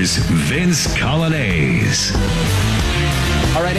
Here's Vince Coglianese. All right,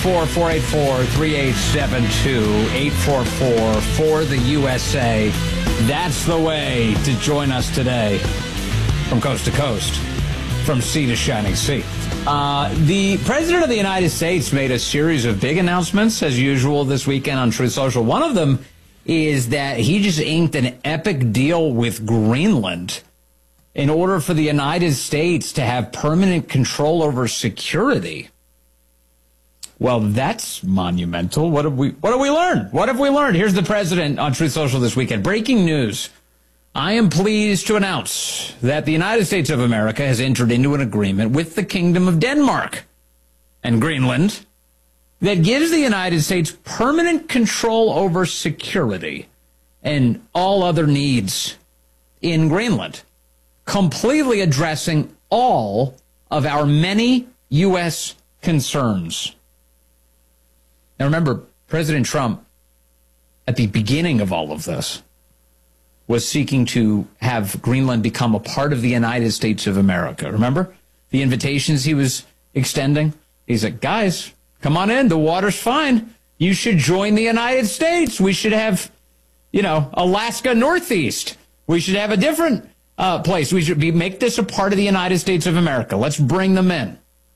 844-484-3872, 844 for the USA. That's the way to join us today from coast to coast, from sea to shining sea. The President of the United States made a series of big announcements, as usual, this weekend on Truth Social. One of them is that he just inked an epic deal with Greenland in order for the United States to have permanent control over security. Well, that's monumental. What have we learned? What have we learned? Here's the president on Truth Social this weekend. Breaking news. I am pleased to announce that the United States of America has entered into an agreement with the Kingdom of Denmark and Greenland that gives the United States permanent control over security and all other needs in Greenland, completely addressing all of our many U.S. concerns. Now, remember, President Trump, at the beginning of all of this, was seeking to have Greenland become a part of the United States of America. Remember the invitations he was extending? He's like, guys, come on in. The water's fine. You should join the United States. We should have, Alaska Northeast. We should have a different place. We should make this a part of the United States of America. Let's bring them in.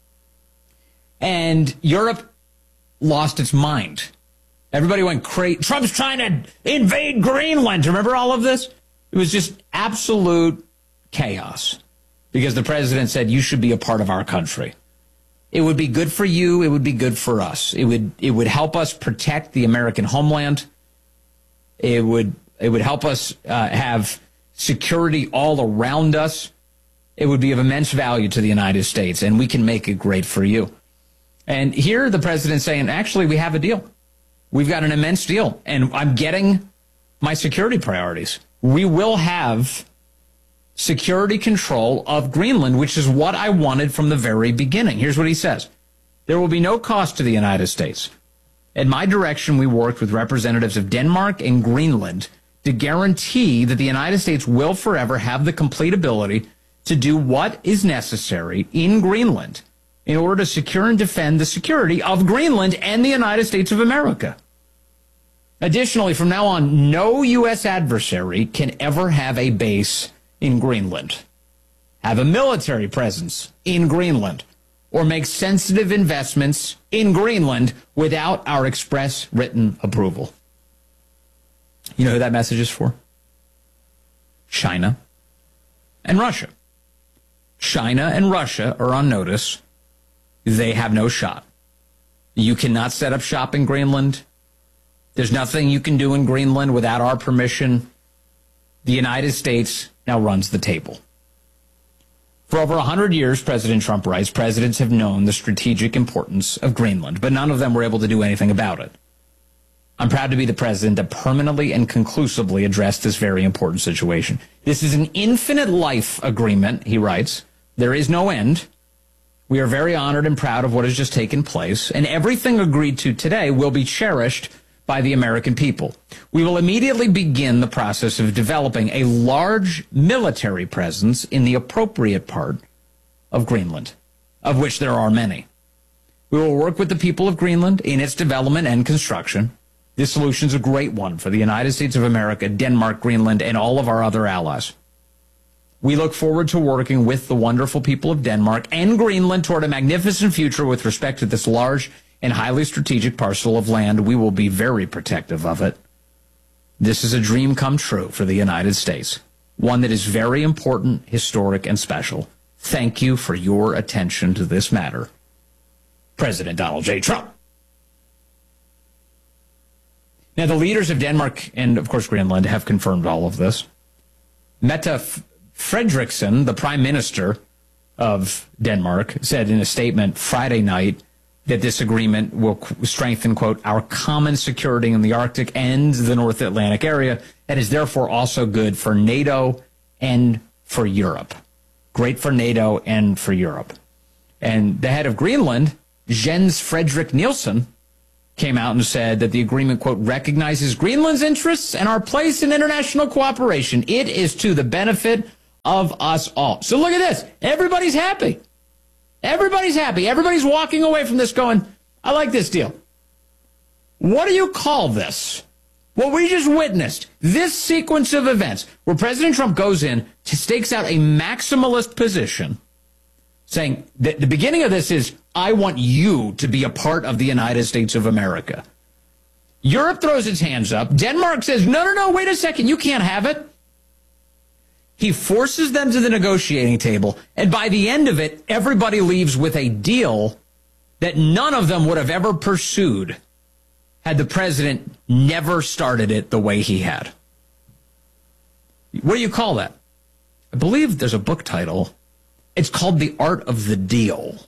And Europe lost its mind. Everybody went crazy. Trump's trying to invade Greenland. Remember all of this? It was just absolute chaos because the president said you should be a part of our country. It would be good for you. It would be good for us. It would help us protect the American homeland. It would help us have security all around us. It would be of immense value to the United States, and we can make it great for you. And here the president's saying, actually, we have a deal. We've got an immense deal, and I'm getting my security priorities. We will have security control of Greenland, which is what I wanted from the very beginning. Here's what he says. There will be no cost to the United States. At my direction, we worked with representatives of Denmark and Greenland to guarantee that the United States will forever have the complete ability to do what is necessary in Greenland in order to secure and defend the security of Greenland and the United States of America. Additionally, from now on, no U.S. adversary can ever have a base in Greenland, have a military presence in Greenland, or make sensitive investments in Greenland without our express written approval. You know who that message is for? China and Russia. China and Russia are on notice. They have no shot. You cannot set up shop in Greenland. There's nothing you can do in Greenland without our permission. The United States now runs the table. For over 100 years, President Trump writes, presidents have known the strategic importance of Greenland, but none of them were able to do anything about it. I'm proud to be the president that permanently and conclusively addressed this very important situation. This is an infinite life agreement, he writes. There is no end. We are very honored and proud of what has just taken place, and everything agreed to today will be cherished by the American people. We will immediately begin the process of developing a large military presence in the appropriate part of Greenland, of which there are many. We will work with the people of Greenland in its development and construction. This solution is a great one for the United States of America, Denmark, Greenland, and all of our other allies. We look forward to working with the wonderful people of Denmark and Greenland toward a magnificent future with respect to this large and highly strategic parcel of land. We will be very protective of it. This is a dream come true for the United States, one that is very important, historic, and special. Thank you for your attention to this matter. President Donald J. Trump. Now, the leaders of Denmark and, of course, Greenland have confirmed all of this. Mette Frederiksen, the prime minister of Denmark, said in a statement Friday night that this agreement will strengthen, quote, our common security in the Arctic and the North Atlantic area, and is therefore also good for NATO and for Europe. Great for NATO and for Europe. And the head of Greenland, Jens Frederik Nielsen, came out and said that the agreement, quote, recognizes Greenland's interests and our place in international cooperation. It is to the benefit of us all. So look at this. Everybody's happy. Everybody's happy. Everybody's walking away from this going, I like this deal. What do you call this? What we just witnessed, this sequence of events where President Trump goes in, stakes out a maximalist position, saying that the beginning of this is, I want you to be a part of the United States of America. Europe throws its hands up. Denmark says, no, wait a second, you can't have it. He forces them to the negotiating table, and by the end of it, everybody leaves with a deal that none of them would have ever pursued had the president never started it the way he had. What do you call that? I believe there's a book title. It's called The Art of the Deal.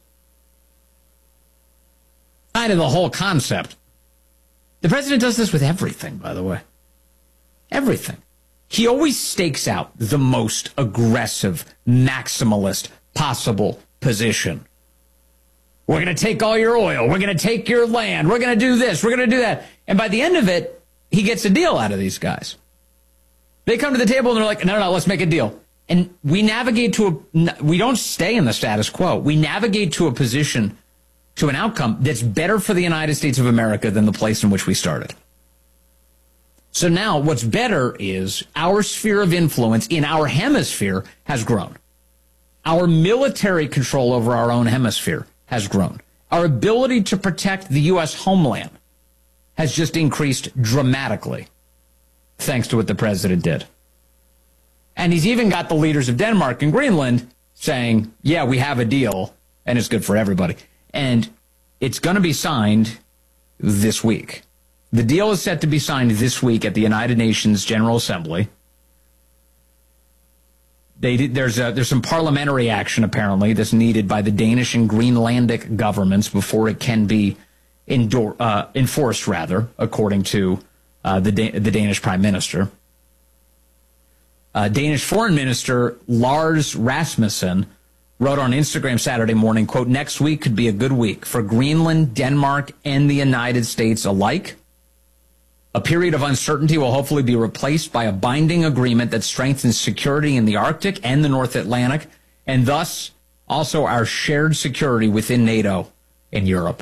Kind of the whole concept. The president does this with everything, by the way. Everything. He always stakes out the most aggressive, maximalist possible position. We're going to take all your oil. We're going to take your land. We're going to do this. We're going to do that. And by the end of it, he gets a deal out of these guys. They come to the table and they're like, no, let's make a deal. And we navigate we don't stay in the status quo. We navigate to a position, to an outcome that's better for the United States of America than the place in which we started. So now what's better is our sphere of influence in our hemisphere has grown. Our military control over our own hemisphere has grown. Our ability to protect the U.S. homeland has just increased dramatically, thanks to what the president did. And he's even got the leaders of Denmark and Greenland saying, yeah, we have a deal, and it's good for everybody. And it's going to be signed this week. The deal is set to be signed this week at the United Nations General Assembly. There's some parliamentary action, apparently, that's needed by the Danish and Greenlandic governments before it can be enforced, according to the Danish Prime Minister. Danish Foreign Minister Lars Rasmussen wrote on Instagram Saturday morning, quote, next week could be a good week for Greenland, Denmark, and the United States alike. A period of uncertainty will hopefully be replaced by a binding agreement that strengthens security in the Arctic and the North Atlantic, and thus also our shared security within NATO and Europe.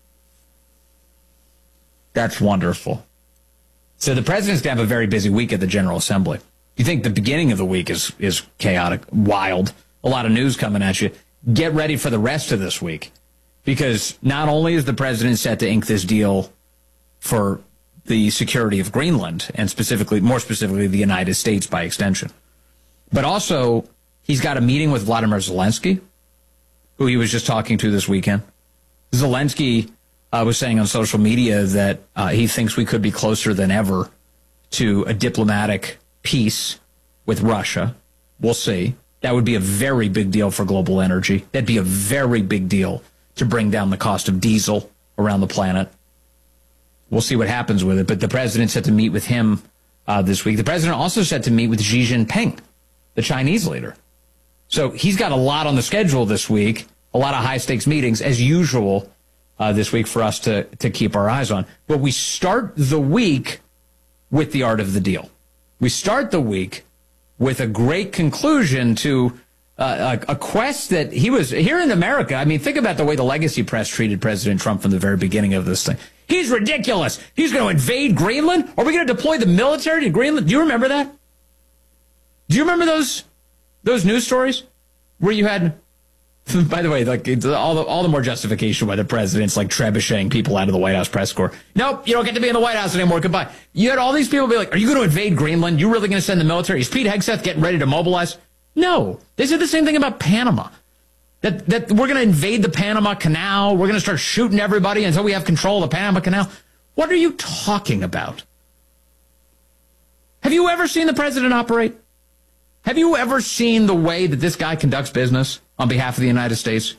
That's wonderful. So the president's going to have a very busy week at the General Assembly. You think the beginning of the week is chaotic, wild, a lot of news coming at you. Get ready for the rest of this week, because not only is the president set to ink this deal for the security of Greenland, and more specifically, the United States by extension, but also he's got a meeting with Vladimir Zelensky, who he was just talking to this weekend. Zelensky was saying on social media that he thinks we could be closer than ever to a diplomatic peace with Russia. We'll see. That would be a very big deal for global energy. That'd be a very big deal to bring down the cost of diesel around the planet. We'll see what happens with it. But the president's set to meet with him this week. The president also set to meet with Xi Jinping, the Chinese leader. So he's got a lot on the schedule this week, a lot of high-stakes meetings, as usual, this week for us to keep our eyes on. But we start the week with the art of the deal. We start the week with a great conclusion to a quest that he was here in America. I mean, think about the way the legacy press treated President Trump from the very beginning of this thing. He's ridiculous. He's going to invade Greenland? Are we going to deploy the military to Greenland? Do you remember that? Do you remember those news stories where you had, by the way, like all the more justification why the president's like trebucheting people out of the White House press corps? Nope, you don't get to be in the White House anymore. Goodbye. You had all these people be like, are you going to invade Greenland? You really going to send the military? Is Pete Hegseth getting ready to mobilize? No. They said the same thing about Panama. That we're going to invade the Panama Canal. We're going to start shooting everybody until we have control of the Panama Canal. What are you talking about? Have you ever seen the president operate? Have you ever seen the way that this guy conducts business on behalf of the United States?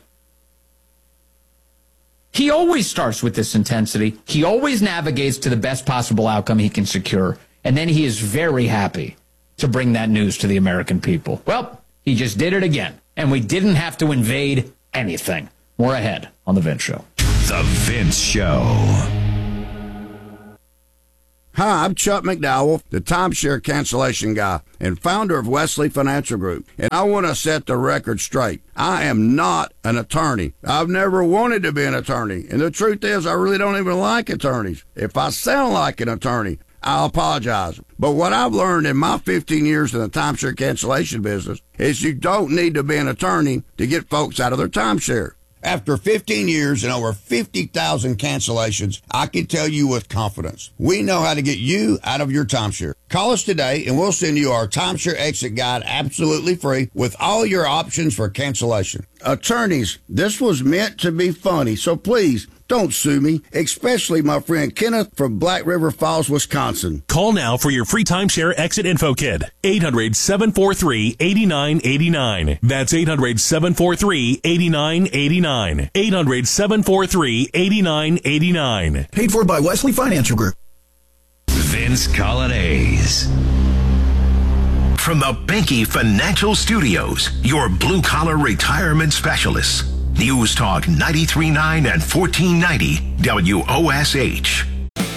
He always starts with this intensity. He always navigates to the best possible outcome he can secure. And then he is very happy to bring that news to the American people. Well, he just did it again. And we didn't have to invade anything. More ahead on The Vince Show. The Vince Show. Hi, I'm Chuck McDowell, the timeshare cancellation guy and founder of Wesley Financial Group. And I want to set the record straight. I am not an attorney. I've never wanted to be an attorney. And the truth is, I really don't even like attorneys. If I sound like an attorney, I'll apologize. But what I've learned in my 15 years in the timeshare cancellation business is you don't need to be an attorney to get folks out of their timeshare. After 15 years and over 50,000 cancellations, I can tell you with confidence, we know how to get you out of your timeshare. Call us today and we'll send you our timeshare exit guide absolutely free with all your options for cancellation. Attorneys, this was meant to be funny, so please don't sue me, especially my friend Kenneth from Black River Falls, Wisconsin. Call now for your free timeshare exit info kit. 800-743-8989. That's 800-743-8989. 800-743-8989. Paid for by Wesley Financial Group. Vince Colonnese. From the Banky Financial Studios, your blue-collar retirement specialists. News Talk 93.9 and 1490 WOSH.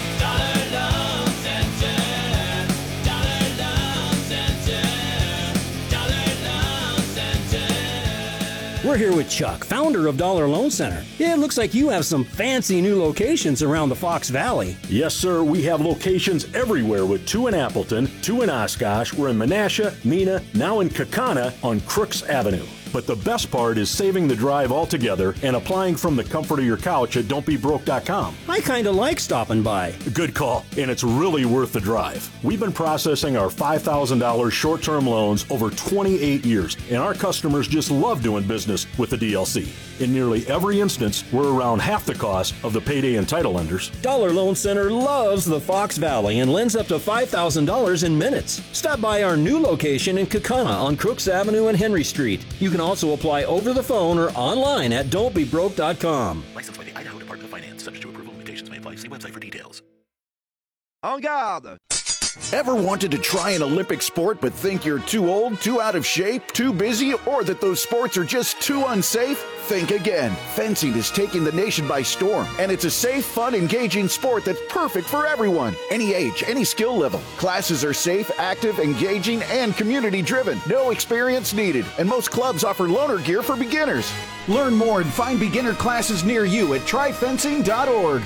We're here with Chuck, founder of Dollar Loan Center. Yeah, it looks like you have some fancy new locations around the Fox Valley. Yes, sir. We have locations everywhere with 2 in Appleton, 2 in Oshkosh. We're in Menasha, Mena, now in Kaukauna on Crooks Avenue. But the best part is saving the drive altogether and applying from the comfort of your couch at don'tbebroke.com. I kind of like stopping by. Good call, and it's really worth the drive. We've been processing our $5,000 short-term loans over 28 years, and our customers just love doing business with the DLC. In nearly every instance, we're around half the cost of the payday and title lenders. Dollar Loan Center loves the Fox Valley and lends up to $5,000 in minutes. Stop by our new location in Kaukauna on Crooks Avenue and Henry Street. You can also apply over the phone or online at don'tbebroke.com. Licensed by the Idaho Department of Finance. Subject to approval. Limitations may apply. See website for details. En garde! Ever wanted to try an Olympic sport but think you're too old, too out of shape, too busy, or that those sports are just too unsafe? Think again. Fencing is taking the nation by storm, and it's a safe, fun, engaging sport that's perfect for everyone. Any age, any skill level. Classes are safe, active, engaging, and community-driven. No experience needed, and most clubs offer loaner gear for beginners. Learn more and find beginner classes near you at tryfencing.org.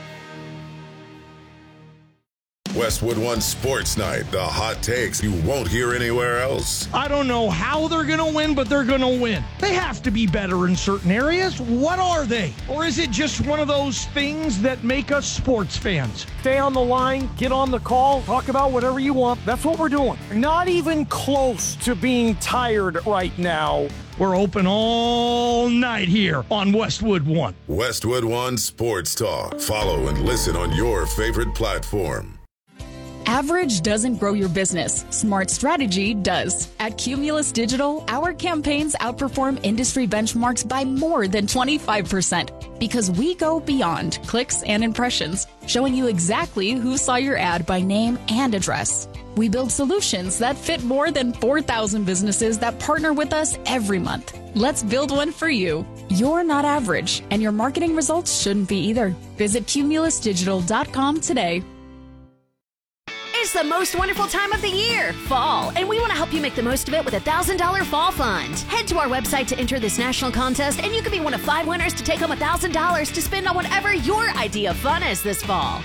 Westwood One Sports Night, the hot takes you won't hear anywhere else. I don't know how they're going to win, but they're going to win. They have to be better in certain areas. What are they? Or is it just one of those things that make us sports fans? Stay on the line, get on the call, talk about whatever you want. That's what we're doing. Not even close to being tired right now. We're open all night here on Westwood One. Westwood One Sports Talk. Follow and listen on your favorite platform. Average doesn't grow your business. Smart strategy does. At Cumulus Digital, our campaigns outperform industry benchmarks by more than 25% because we go beyond clicks and impressions, showing you exactly who saw your ad by name and address. We build solutions that fit more than 4,000 businesses that partner with us every month. Let's build one for you. You're not average, and your marketing results shouldn't be either. Visit cumulusdigital.com today. It's the most wonderful time of the year, fall, and we want to help you make the most of it with a $1,000 fall fund. Head to our website to enter this national contest, and you could be one of 5 winners to take home $1,000 to spend on whatever your idea of fun is this fall.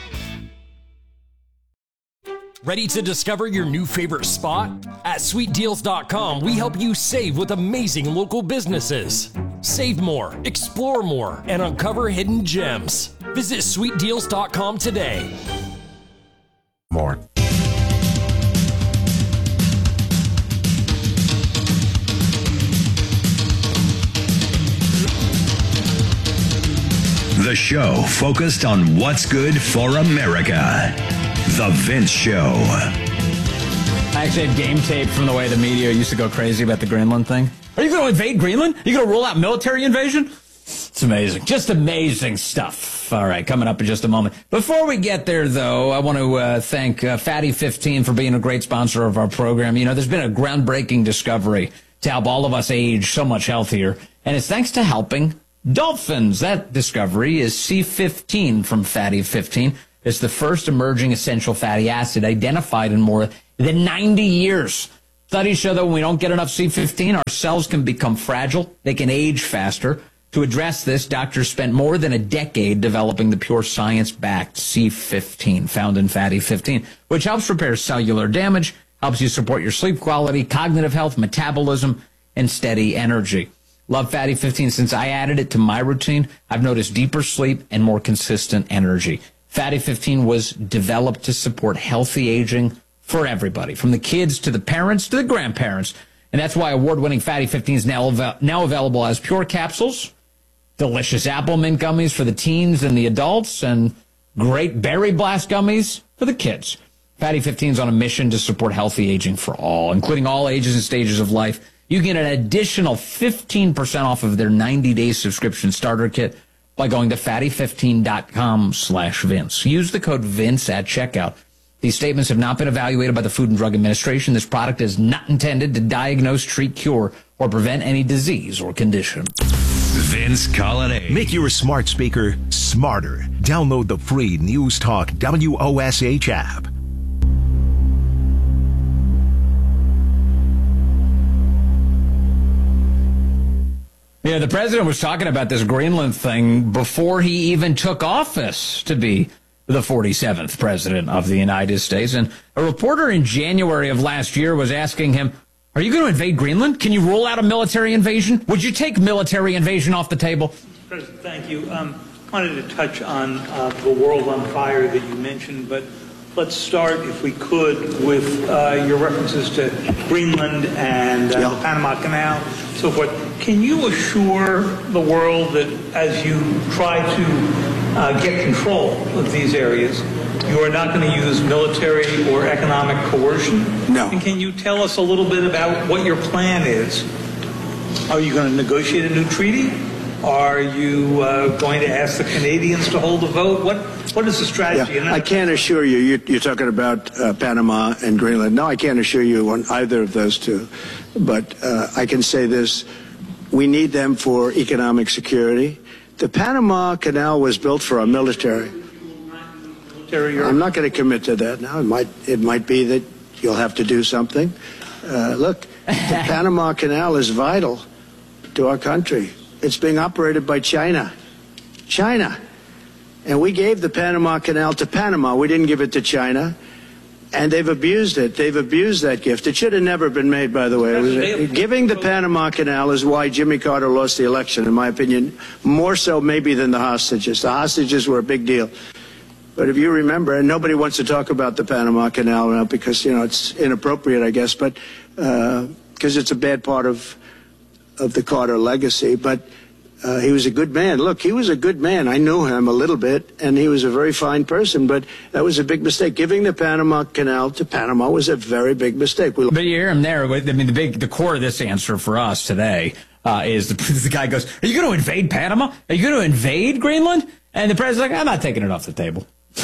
Ready to discover your new favorite spot? At sweetdeals.com, we help you save with amazing local businesses. Save more, explore more, and uncover hidden gems. Visit sweetdeals.com today. More. The show focused on what's good for America. The Vince Show. I actually had game tape from the way the media used to go crazy about the Greenland thing. Are you going to invade Greenland? Are you going to rule out military invasion? It's amazing. Just amazing stuff. All right, coming up in just a moment. Before we get there, though, I want to thank Fatty15 for being a great sponsor of our program. You know, there's been a groundbreaking discovery to help all of us age so much healthier, and it's thanks to helping dolphins. That discovery is C15 from Fatty15. It's the first emerging essential fatty acid identified in more than 90 years. Studies show that when we don't get enough C15, our cells can become fragile. They can age faster. To address this, doctors spent more than a decade developing the pure science-backed C15 found in Fatty 15, which helps repair cellular damage, helps you support your sleep quality, cognitive health, metabolism, and steady energy. Love Fatty 15 since I added it to my routine. I've noticed deeper sleep and more consistent energy. Fatty 15 was developed to support healthy aging for everybody, from the kids to the parents to the grandparents. And that's why award-winning Fatty 15 is now available as pure capsules, delicious apple mint gummies for the teens and the adults, and great berry blast gummies for the kids. Fatty 15 is on a mission to support healthy aging for all, including all ages and stages of life. You can get an additional 15% off of their 90-day subscription starter kit by going to fatty15.com/Vince. Use the code Vince at checkout. These statements have not been evaluated by the Food and Drug Administration. This product is not intended to diagnose, treat, cure, or prevent any disease or condition. Vince Colonnade. Make your smart speaker smarter. Download the free News Talk WOSH app. Yeah, the president was talking about this Greenland thing before he even took office to be the 47th president of the United States. And a reporter in January of last year was asking him, are you going to invade Greenland? Can you rule out a military invasion? Would you take military invasion off the table? President, thank you. Wanted to touch on the world on fire that you mentioned, but let's start, if we could, with your references to Greenland and the Panama Canal, so forth. Can you assure the world that as you try to get control of these areas, you are not going to use military or economic coercion? No. And can you tell us a little bit about what your plan is? Are you going to negotiate a new treaty? Are you going to ask the Canadians to hold a vote? What is the strategy? Yeah, I can't assure you. You're talking about Panama and Greenland. No, I can't assure you on either of those two. But I can say this. We need them for economic security. The Panama Canal was built for our military. I'm not going to commit to that now. It might be that you'll have to do something. Look, the Panama Canal is vital to our country. It's being operated by China. And we gave the Panama Canal to Panama. We didn't give it to China. And they've abused it. They've abused that gift. It should have never been made, by the way. Giving the Panama Canal is why Jimmy Carter lost the election, in my opinion, more so maybe than the hostages. The hostages were a big deal. But if you remember, and nobody wants to talk about the Panama Canal now because, it's inappropriate, I guess, but because it's a bad part of the Carter legacy. But he was a good man. Look, he was a good man. I knew him a little bit, and he was a very fine person. But that was a big mistake. Giving the Panama Canal to Panama was a very big mistake. But you hear him there. I mean, the core of this answer for us today is the guy goes, "Are you going to invade Panama? Are you going to invade Greenland?" And the president's like, "I'm not taking it off the table.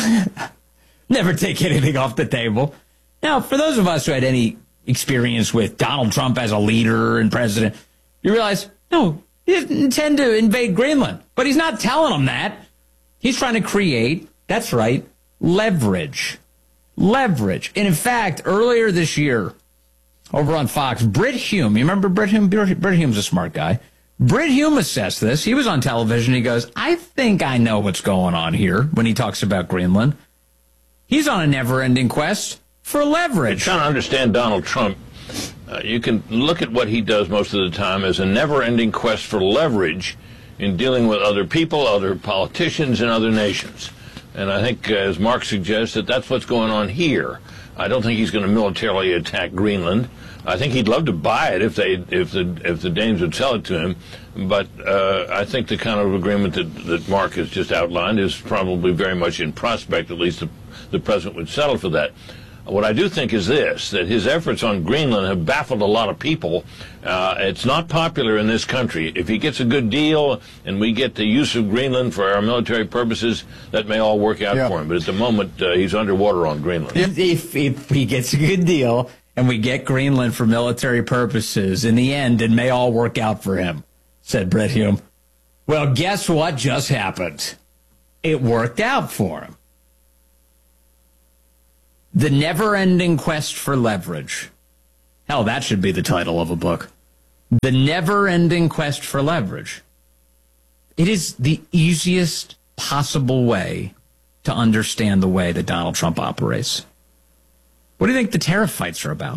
Never take anything off the table." Now, for those of us who had any experience with Donald Trump as a leader and president, you realize, no, he didn't intend to invade Greenland. But he's not telling them that. He's trying to create, that's right, leverage. Leverage. And in fact, earlier this year, over on Fox, Brit Hume, you remember Brit Hume? Brit Hume's a smart guy. Brit Hume assessed this. He was on television. He goes, I think I know what's going on here when he talks about Greenland. He's on a never-ending quest for leverage. Trying to understand Donald Trump. You can look at what he does most of the time as a never-ending quest for leverage in dealing with other people, other politicians, and other nations. And I think, as Mark suggests, that's what's going on here. I don't think he's going to militarily attack Greenland. I think he'd love to buy it if the Danes would sell it to him. But I think the kind of agreement that Mark has just outlined is probably very much in prospect. At least the president would settle for that. What I do think is this, that his efforts on Greenland have baffled a lot of people. It's not popular in this country. If he gets a good deal and we get the use of Greenland for our military purposes, that may all work out for him. But at the moment, he's underwater on Greenland. If he gets a good deal and we get Greenland for military purposes, in the end, it may all work out for him, said Brit Hume. Well, guess what just happened? It worked out for him. The Never-Ending Quest for Leverage. Hell, that should be the title of a book. The Never-Ending Quest for Leverage. It is the easiest possible way to understand the way that Donald Trump operates. What do you think the tariff fights are about?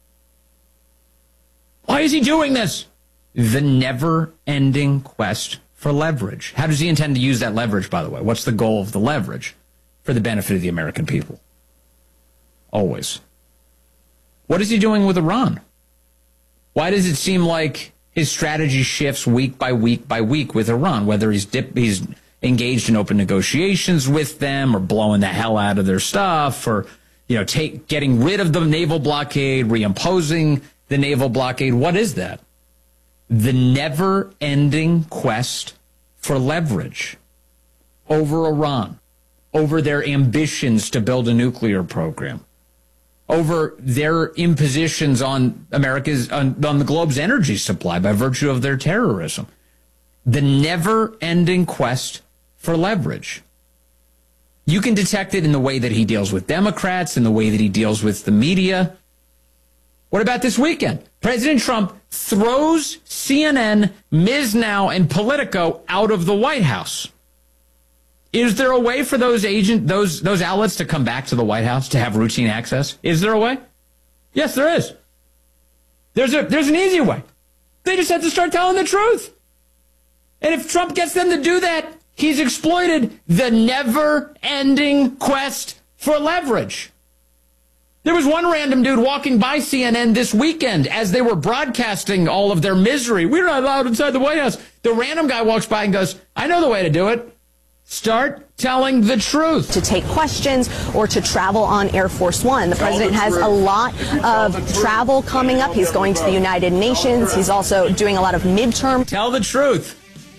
Why is he doing this? The never-ending quest for leverage. How does he intend to use that leverage, by the way? What's the goal of the leverage? For the benefit of the American people. Always. What is he doing with Iran? Why does it seem like his strategy shifts week by week by week with Iran, whether he's engaged in open negotiations with them or blowing the hell out of their stuff or, getting rid of the naval blockade, reimposing the naval blockade? What is that? The never-ending quest for leverage over Iran, over their ambitions to build a nuclear program, over their impositions on on the globe's energy supply by virtue of their terrorism. The never-ending quest for leverage. You can detect it in the way that he deals with Democrats, in the way that he deals with the media. What about this weekend? President Trump throws CNN, Ms. Now, and Politico out of the White House. Is there a way for those outlets to come back to the White House to have routine access? Is there a way? Yes, there is. There's an easy way. They just have to start telling the truth. And if Trump gets them to do that, he's exploited the never-ending quest for leverage. There was one random dude walking by CNN this weekend as they were broadcasting all of their misery. We're not allowed inside the White House. The random guy walks by and goes, I know the way to do it. Start telling the truth. To take questions or to travel on Air Force One. The president has a lot of travel coming up. He's going to the United Nations. He's also doing a lot of midterm. Tell the truth.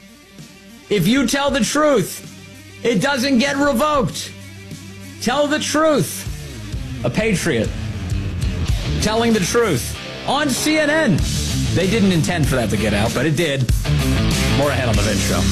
If you tell the truth, it doesn't get revoked. Tell the truth. A patriot telling the truth on CNN. They didn't intend for that to get out, but it did. More ahead on the Vince Show.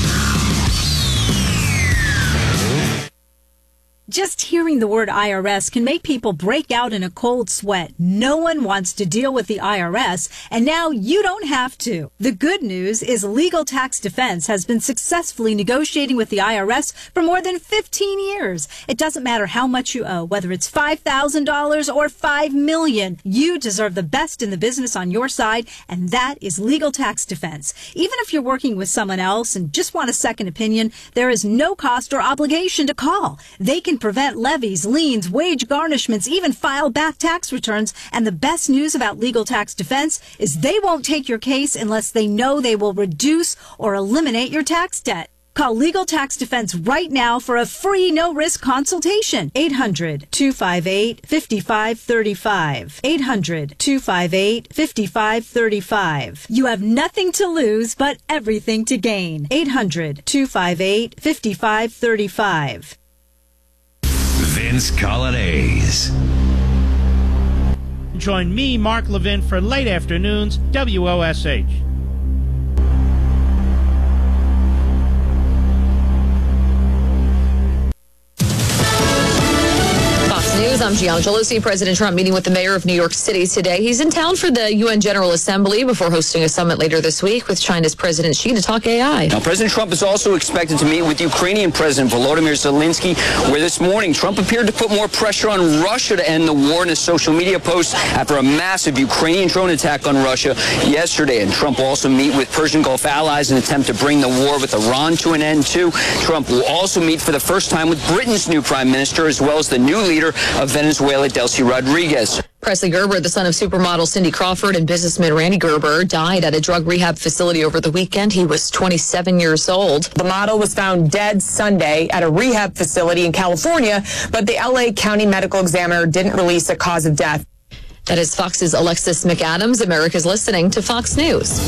Just hearing the word IRS can make people break out in a cold sweat. No one wants to deal with the IRS, and now you don't have to. The good news is Legal Tax Defense has been successfully negotiating with the IRS for more than 15 years. It doesn't matter how much you owe, whether it's $5,000 or $5 million. You deserve the best in the business on your side, and that is Legal Tax Defense. Even if you're working with someone else and just want a second opinion, there is no cost or obligation to call. They can prevent levies, liens, wage garnishments, even file back tax returns. And the best news about Legal Tax Defense is they won't take your case unless they know they will reduce or eliminate your tax debt. Call Legal Tax Defense right now for a free no-risk consultation. 800-258-5535. 800-258-5535. You have nothing to lose but everything to gain. 800-258-5535. Vince Colonnese. Join me, Mark Levin, for Late Afternoons, WOSH. News. I'm Gian Gelosi. President Trump meeting with the mayor of New York City today. He's in town for the UN General Assembly before hosting a summit later this week with China's President Xi to talk AI. Now, President Trump is also expected to meet with Ukrainian President Volodymyr Zelensky, where this morning Trump appeared to put more pressure on Russia to end the war in a social media post after a massive Ukrainian drone attack on Russia yesterday. And Trump will also meet with Persian Gulf allies in an attempt to bring the war with Iran to an end, too. Trump will also meet for the first time with Britain's new prime minister, as well as the new leader of Venezuela, Delcy Rodriguez. Presley Gerber, the son of supermodel Cindy Crawford and businessman Randy Gerber, died at a drug rehab facility over the weekend. He was 27 years old. The model was found dead Sunday at a rehab facility in California, but the LA County Medical Examiner didn't release a cause of death. That is Fox's Alexis McAdams. America's listening to Fox News.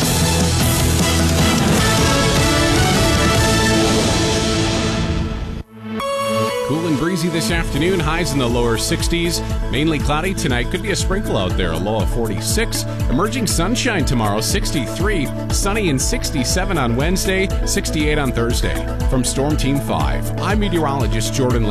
Cool and breezy this afternoon, highs in the lower 60s. Mainly cloudy tonight, could be a sprinkle out there, a low of 46. Emerging sunshine tomorrow, 63. Sunny and 67 on Wednesday, 68 on Thursday. From Storm Team 5, I'm meteorologist Jordan Lamer.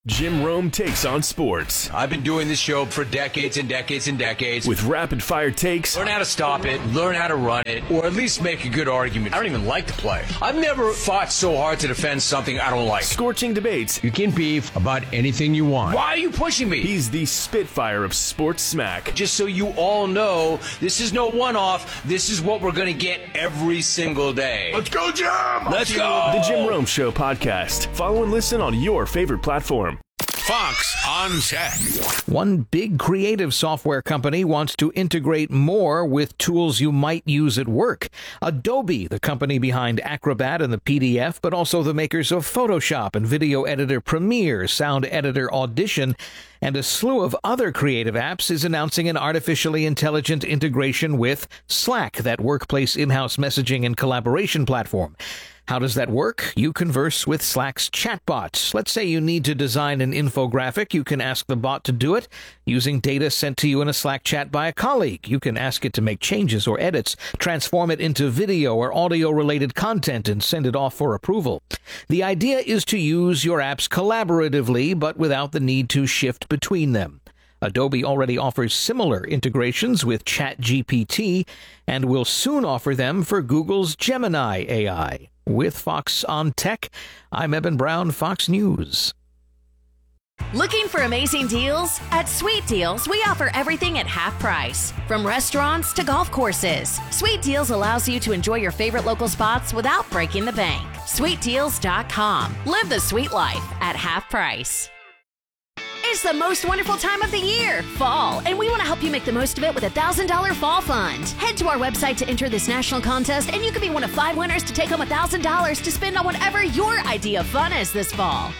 Jim Rome takes on sports. I've been doing this show for decades and decades and decades. With rapid-fire takes. Learn how to stop it, learn how to run it, or at least make a good argument. I don't even like the play. I've never fought so hard to defend something I don't like. Scorching debates. You can beef about anything you want. Why are you pushing me? He's the Spitfire of sports smack. Just so you all know, this is no one-off. This is what we're going to get every single day. Let's go, Jim! Let's go! The Jim Rome Show podcast. Follow and listen on your favorite platform. Fox on Tech. One big creative software company wants to integrate more with tools you might use at work. Adobe, the company behind Acrobat and the PDF, but also the makers of Photoshop and video editor Premiere, sound editor Audition, and a slew of other creative apps, is announcing an artificially intelligent integration with Slack, that workplace in-house messaging and collaboration platform. How does that work? You converse with Slack's chatbots. Let's say you need to design an infographic. You can ask the bot to do it using data sent to you in a Slack chat by a colleague. You can ask it to make changes or edits, transform it into video or audio-related content, and send it off for approval. The idea is to use your apps collaboratively, but without the need to shift between them. Adobe already offers similar integrations with ChatGPT and will soon offer them for Google's Gemini AI. With Fox on Tech, I'm Eben Brown, Fox News. Looking for amazing deals? At Sweet Deals, we offer everything at half price. From restaurants to golf courses, Sweet Deals allows you to enjoy your favorite local spots without breaking the bank. SweetDeals.com. Live the sweet life at half price. It's the most wonderful time of the year, fall, and we want to help you make the most of it with a $1,000 fall fund. Head to our website to enter this national contest, and you could be one of 5 winners to take home $1,000 to spend on whatever your idea of fun is this fall.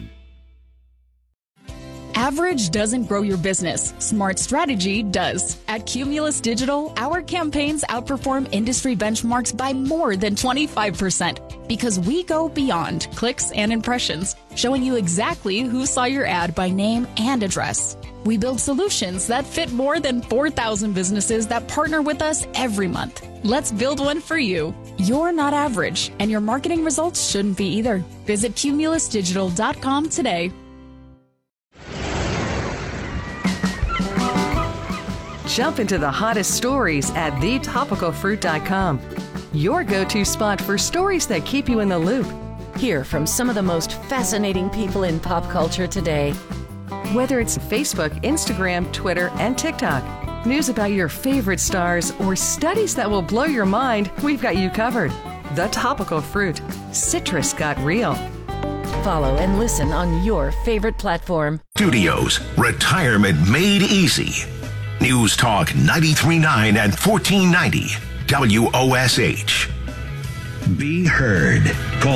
Average doesn't grow your business. Smart strategy does. At Cumulus Digital, our campaigns outperform industry benchmarks by more than 25% because we go beyond clicks and impressions, showing you exactly who saw your ad by name and address. We build solutions that fit more than 4,000 businesses that partner with us every month. Let's build one for you. You're not average, and your marketing results shouldn't be either. Visit cumulusdigital.com today. Jump into the hottest stories at thetopicalfruit.com. Your go-to spot for stories that keep you in the loop. Hear from some of the most fascinating people in pop culture today. Whether it's Facebook, Instagram, Twitter, and TikTok, news about your favorite stars, or studies that will blow your mind, we've got you covered. The Topical Fruit. Citrus got real. Follow and listen on your favorite platform. Studios. Retirement made easy. News Talk 93.9 and 1490 WOSH. Be heard. Call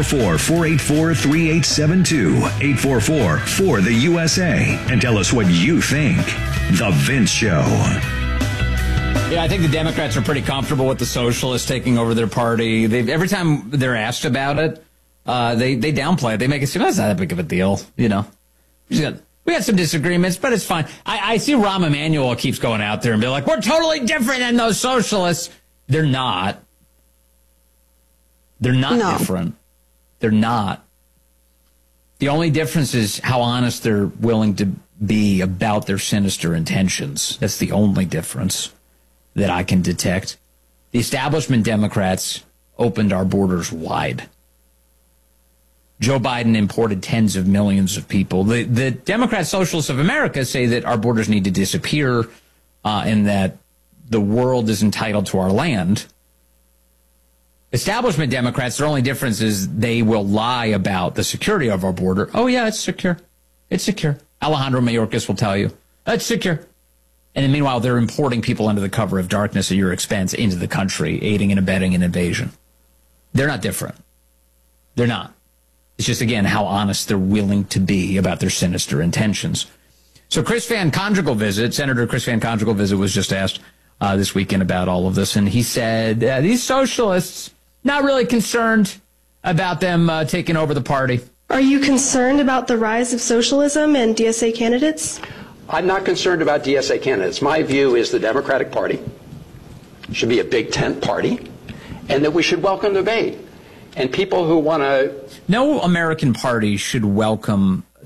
844-484-3872. 844-4-THE-USA. And tell us what you think. The Vince Show. Yeah, I think the Democrats are pretty comfortable with the socialists taking over their party. Every time they're asked about it, they downplay it. They make it seem that's not that big of a deal, you know. We got some disagreements, but it's fine. I see Rahm Emanuel keeps going out there and be like, we're totally different than those socialists. They're not. They're not different. They're not. The only difference is how honest they're willing to be about their sinister intentions. That's the only difference that I can detect. The establishment Democrats opened our borders wide. Joe Biden imported tens of millions of people. The Democrat Socialists of America say that our borders need to disappear and that the world is entitled to our land. Establishment Democrats, their only difference is they will lie about the security of our border. Oh, yeah, it's secure. It's secure. Alejandro Mayorkas will tell you, it's secure. And then meanwhile, they're importing people under the cover of darkness at your expense into the country, aiding and abetting an invasion. They're not different. They're not. It's just, again, how honest they're willing to be about their sinister intentions. So Chris Van Conjugal visit, Senator Chris Van Conjugal visit was just asked this weekend about all of this. And he said, these socialists, not really concerned about them taking over the party. Are you concerned about the rise of socialism and DSA candidates? I'm not concerned about DSA candidates. My view is the Democratic Party should be a big tent party and that we should welcome debate. And people who want to... No American party should welcome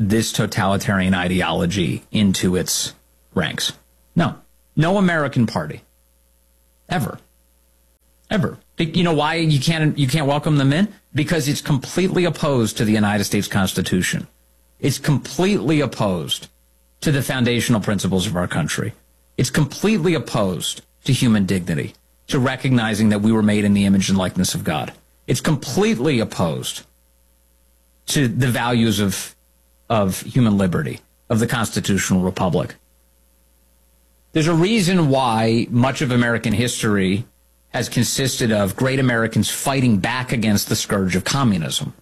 this totalitarian ideology into its ranks. No. No American party. Ever. Ever. You know why you can't welcome them in? Because it's completely opposed to the United States Constitution. It's completely opposed to the foundational principles of our country. It's completely opposed to human dignity, to recognizing that we were made in the image and likeness of God. It's completely opposed to the values of human liberty, of the constitutional republic. There's a reason why much of American history has consisted of great Americans fighting back against the scourge of communism.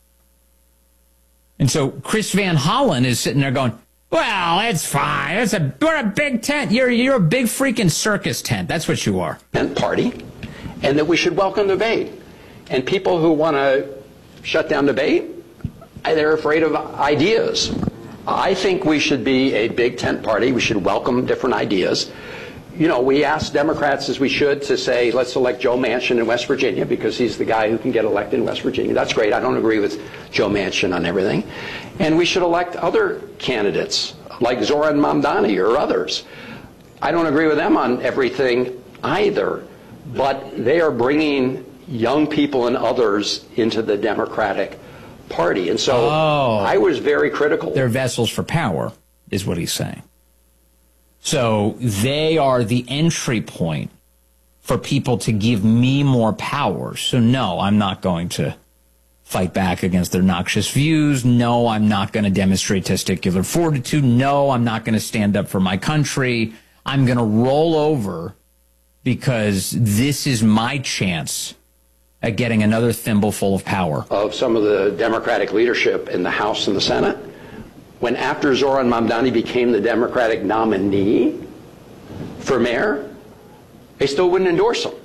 And so Chris Van Hollen is sitting there going, well, it's fine. We're a big tent. You're a big freaking circus tent. That's what you are. And party, and that we should welcome debate. And people who want to shut down debate, they're afraid of ideas. I think we should be a big tent party. We should welcome different ideas. You know, we asked Democrats, as we should, to say, let's elect Joe Manchin in West Virginia because he's the guy who can get elected in West Virginia. That's great. I don't agree with Joe Manchin on everything. And we should elect other candidates like Zoran Mamdani or others. I don't agree with them on everything either, but they are bringing young people and others into the Democratic Party. And so I was very critical. They're vessels for power, is what he's saying. So they are the entry point for people to give me more power. So no, I'm not going to fight back against their noxious views. No, I'm not going to demonstrate testicular fortitude. No, I'm not going to stand up for my country. I'm going to roll over because this is my chance at getting another thimbleful of power. Of some of the Democratic leadership in the House and the Senate, when after Zoran Mamdani became the Democratic nominee for mayor, they still wouldn't endorse him.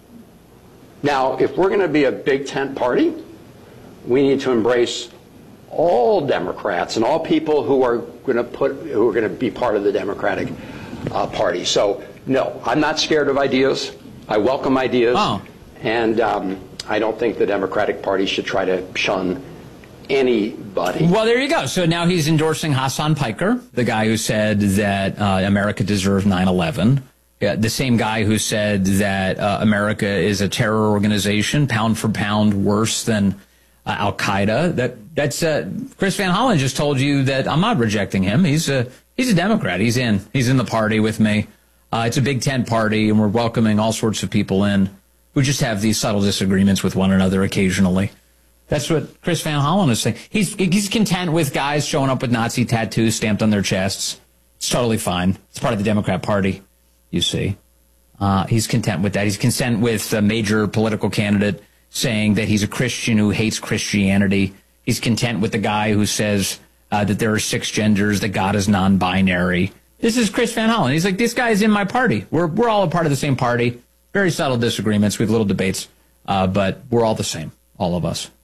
Now, if we're going to be a big tent party, we need to embrace all Democrats and all people who are going to be part of the Democratic Party. So, no, I'm not scared of ideas. I welcome ideas. And I don't think the Democratic Party should try to shun anybody. Well, there you go. So now he's endorsing Hassan Piker, the guy who said that America deserved 9/11. Yeah, the same guy who said that America is a terror organization, pound for pound, worse than Al-Qaeda. That's Chris Van Hollen just told you that I'm not rejecting him. He's a Democrat. He's in the party with me. It's a big tent party, and we're welcoming all sorts of people in who just have these subtle disagreements with one another occasionally. That's what Chris Van Hollen is saying. He's content with guys showing up with Nazi tattoos stamped on their chests. It's totally fine. It's part of the Democrat Party, you see. He's content with that. He's content with a major political candidate saying that he's a Christian who hates Christianity. He's content with the guy who says that there are 6 genders, that God is non-binary. This is Chris Van Hollen. He's like, this guy's in my party. We're all a part of the same party. Very subtle disagreements. We have little debates, but we're all the same, all of us.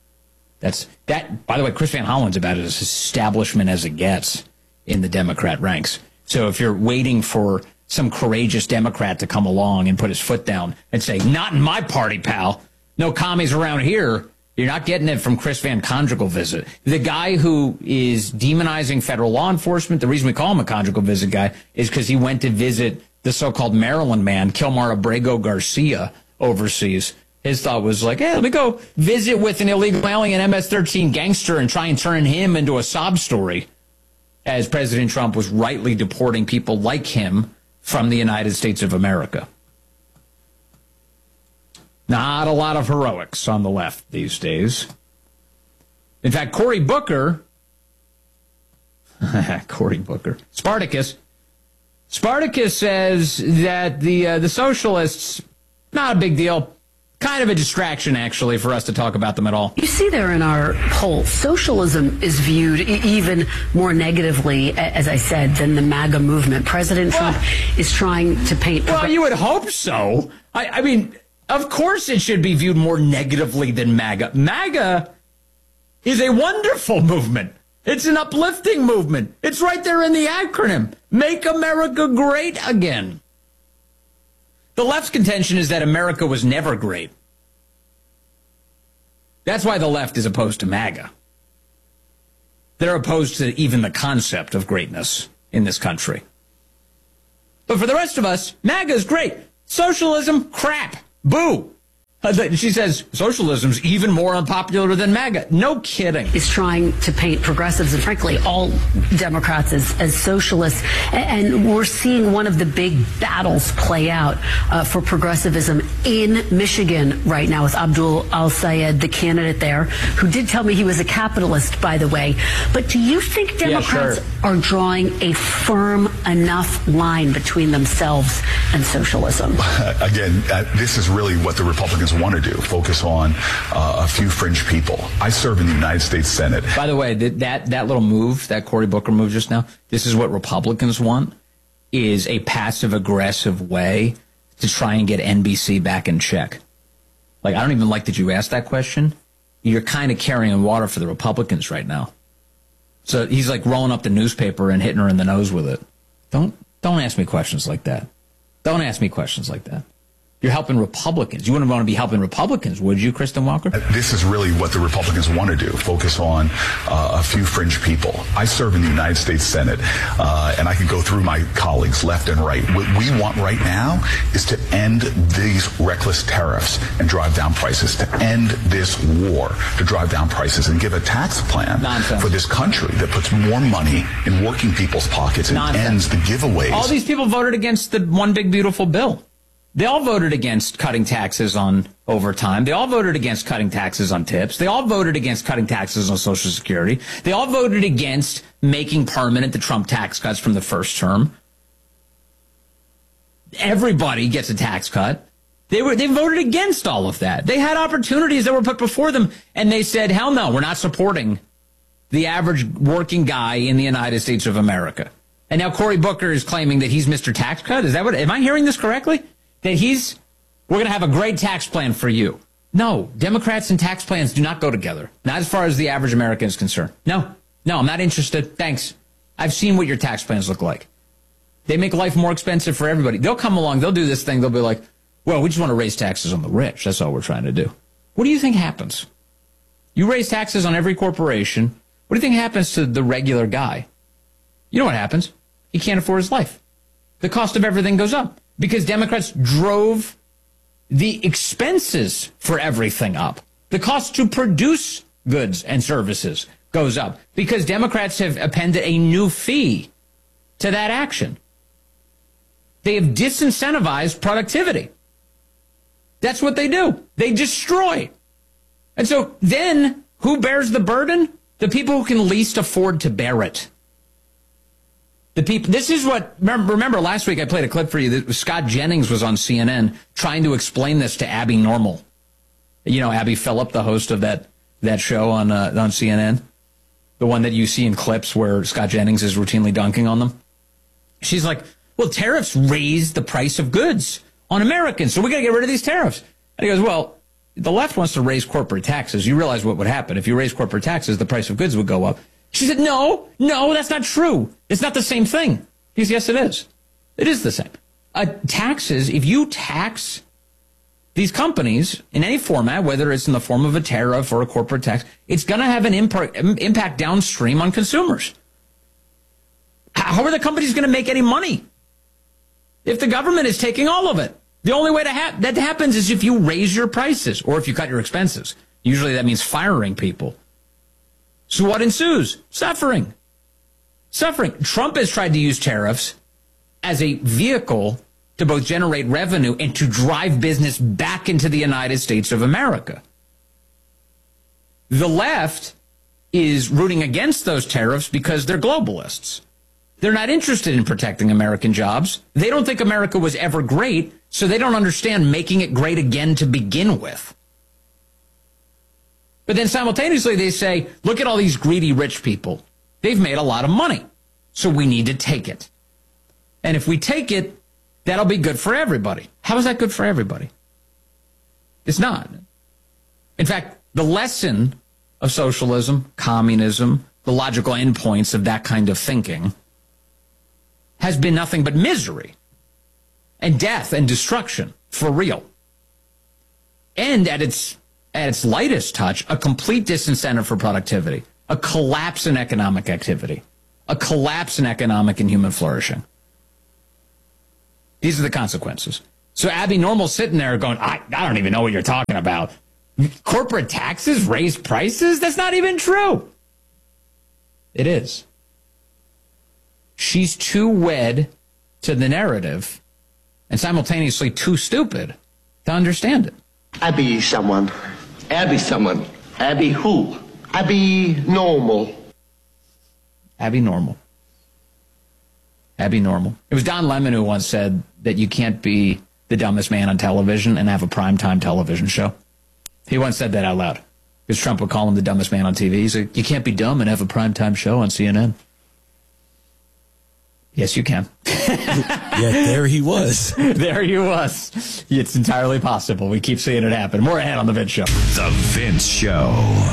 By the way, Chris Van Hollen's about as establishment as it gets in the Democrat ranks. So if you're waiting for some courageous Democrat to come along and put his foot down and say, not in my party, pal. No commies around here. You're not getting it from Chris Van Conjugal Visit. The guy who is demonizing federal law enforcement, the reason we call him a conjugal visit guy is because he went to visit the so-called Maryland man, Kilmar Abrego Garcia, overseas. His thought was like, hey, let me go visit with an illegal alien MS-13 gangster and try and turn him into a sob story, as President Trump was rightly deporting people like him from the United States of America. Not a lot of heroics on the left these days. In fact, Cory Booker, Spartacus says that the socialists, not a big deal. Kind of a distraction, actually, for us to talk about them at all. You see there in our poll, socialism is viewed even more negatively, as I said, than the MAGA movement. President Trump is trying to paint... Well, you would hope so. I mean, of course it should be viewed more negatively than MAGA. MAGA is a wonderful movement. It's an uplifting movement. It's right there in the acronym. Make America Great Again. The left's contention is that America was never great. That's why the left is opposed to MAGA. They're opposed to even the concept of greatness in this country. But for the rest of us, MAGA is great. Socialism, crap. Boo. She says socialism's even more unpopular than MAGA. No kidding. Is trying to paint progressives and, frankly, all Democrats as socialists. And we're seeing one of the big battles play out for progressivism in Michigan right now with Abdul Al-Sayed, the candidate there, who did tell me he was a capitalist, by the way. But do you think Democrats are drawing a firm enough line between themselves and socialism? Again, this is really what the Republicans want to do, focus on a few fringe people. I serve in the United States Senate. By the way, that little move, that Cory Booker move just now, this is what Republicans want, is a passive-aggressive way to try and get NBC back in check. Like, I don't even like that you asked that question. You're kind of carrying water for the Republicans right now. So he's like rolling up the newspaper and hitting her in the nose with it. Don't ask me questions like that. Don't ask me questions like that. You're helping Republicans. You wouldn't want to be helping Republicans, would you, Kristen Walker? This is really what the Republicans want to do, focus on a few fringe people. I serve in the United States Senate, and I can go through my colleagues left and right. What we want right now is to end these reckless tariffs and drive down prices, to end this war, to drive down prices, and give a tax plan for this country that puts more money in working people's pockets and ends the giveaways. All these people voted against the one big beautiful bill. They all voted against cutting taxes on overtime. They all voted against cutting taxes on tips. They all voted against cutting taxes on Social Security. They all voted against making permanent the Trump tax cuts from the first term. Everybody gets a tax cut. They voted against all of that. They had opportunities that were put before them, and they said, hell no, we're not supporting the average working guy in the United States of America. And now Cory Booker is claiming that he's Mr. Tax Cut. Is that what? Am I hearing this correctly? That we're going to have a great tax plan for you. No, Democrats and tax plans do not go together. Not as far as the average American is concerned. No, I'm not interested. Thanks. I've seen what your tax plans look like. They make life more expensive for everybody. They'll come along, they'll do this thing, they'll be like, well, we just want to raise taxes on the rich. That's all we're trying to do. What do you think happens? You raise taxes on every corporation. What do you think happens to the regular guy? You know what happens? He can't afford his life. The cost of everything goes up. Because Democrats drove the expenses for everything up. The cost to produce goods and services goes up. Because Democrats have appended a new fee to that action. They have disincentivized productivity. That's what they do. They destroy. And so then, who bears the burden? The people who can least afford to bear it. The people. This is what. Remember last week I played a clip for you. That Scott Jennings was on CNN trying to explain this to Abby Normal. You know, Abby Phillip, the host of that show on CNN, the one that you see in clips where Scott Jennings is routinely dunking on them. She's like, "Well, tariffs raise the price of goods on Americans, so we got to get rid of these tariffs." And he goes, "Well, the left wants to raise corporate taxes. You realize what would happen if you raise corporate taxes? The price of goods would go up." She said, no, that's not true. It's not the same thing. He goes, yes, it is. It is the same. Taxes, if you tax these companies in any format, whether it's in the form of a tariff or a corporate tax, it's going to have an impact downstream on consumers. How are the companies going to make any money if the government is taking all of it? The only way that happens is if you raise your prices or if you cut your expenses. Usually that means firing people. So what ensues? Suffering. Trump has tried to use tariffs as a vehicle to both generate revenue and to drive business back into the United States of America. The left is rooting against those tariffs because they're globalists. They're not interested in protecting American jobs. They don't think America was ever great, so they don't understand making it great again to begin with. But then simultaneously they say, look at all these greedy rich people. They've made a lot of money, so we need to take it. And if we take it, that'll be good for everybody. How is that good for everybody? It's not. In fact, the lesson of socialism, communism, the logical endpoints of that kind of thinking has been nothing but misery and death and destruction for real. And at its lightest touch, a complete disincentive for productivity. a collapse in economic activity, a collapse in economic and human flourishing. These are the consequences. So Abby Normal's sitting there going, I don't even know what you're talking about. Corporate taxes raise prices? That's not even true. It is. She's too wed to the narrative and simultaneously too stupid to understand it. Abby someone. Abby someone. Abby who? Abby Normal. Abby Normal. Abby Normal. It was Don Lemon who once said that you can't be the dumbest man on television and have a primetime television show. He once said that out loud. Because Trump would call him the dumbest man on TV. He's like, you can't be dumb and have a primetime show on CNN. Yes, you can. Yeah, there he was. There he was. It's entirely possible. We keep seeing it happen. More ahead on The Vince Show. The Vince Show.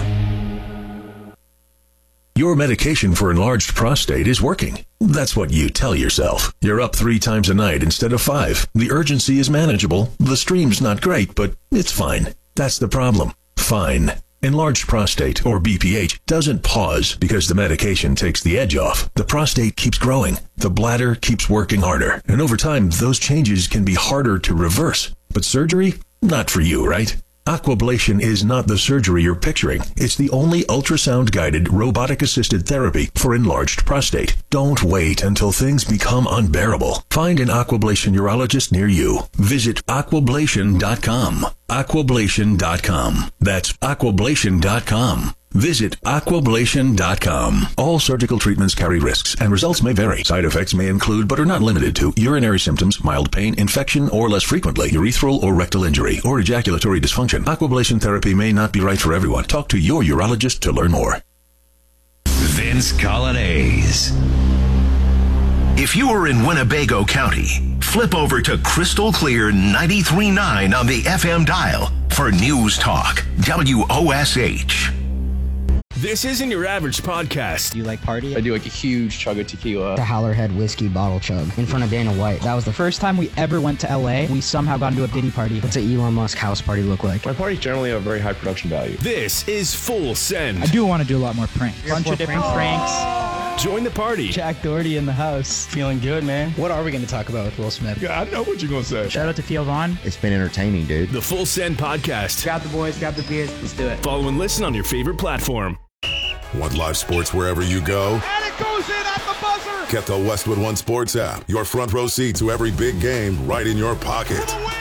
Your medication for enlarged prostate is working. That's what you tell yourself. You're up 3 times a night instead of 5. The urgency is manageable. The stream's not great, but it's fine. That's the problem. Fine. Enlarged prostate, or BPH, doesn't pause because the medication takes the edge off. The prostate keeps growing. The bladder keeps working harder. And over time, those changes can be harder to reverse. But surgery? Not for you, right? Aquablation is not the surgery you're picturing. It's the only ultrasound-guided, robotic-assisted therapy for enlarged prostate. Don't wait until things become unbearable. Find an Aquablation urologist near you. Visit aquablation.com. Aquablation.com. That's aquablation.com. Visit aquablation.com. All surgical treatments carry risks, and results may vary. Side effects may include, but are not limited to, urinary symptoms, mild pain, infection, or less frequently, urethral or rectal injury, or ejaculatory dysfunction. Aquablation therapy may not be right for everyone. Talk to your urologist to learn more. Vince Colonnese. If you are in Winnebago County, flip over to Crystal Clear 93.9 on the FM dial for News Talk, WOSH. This isn't your average podcast. Do you like party? I do like a huge chug of tequila. The Howlerhead whiskey bottle chug in front of Dana White. That was the first time we ever went to LA. We somehow got into a Diddy party. What's an Elon Musk house party look like? My parties generally have very high production value. This is Full Send. I do want to do a lot more pranks. Bunch of different pranks. Join the party. Jack Doherty in the house. Feeling good, man. What are we going to talk about with Will Smith? Yeah, I know what you're going to say. Shout out to Theo Vaughn. It's been entertaining, dude. The Full Send podcast. Grab the boys, grab the beers. Let's do it. Follow and listen on your favorite platform. Want live sports wherever you go? And it goes in at the buzzer! Get the Westwood One Sports app. Your front row seat to every big game right in your pocket.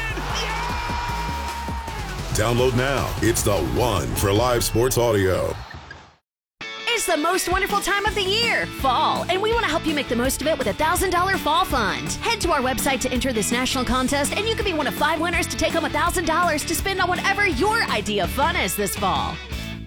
Download now. It's the one for live sports audio. It's the most wonderful time of the year, fall, and we want to help you make the most of it with a $1,000 fall fund. Head to our website to enter this national contest, and you could be one of 5 winners to take home $1,000 to spend on whatever your idea of fun is this fall.